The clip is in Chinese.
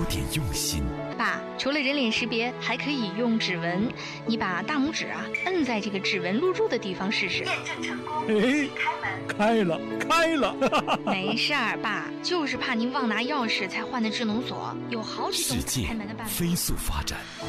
点用心。 爸，除了人脸识别，还可以用指纹。你把大拇指摁在这个指纹录入的地方试试。 验证成功， 哎，开了，开了！ 没事儿，爸，就是怕您忘拿钥匙才换的智能锁，有好几种世界开门的办法。 飞速发展，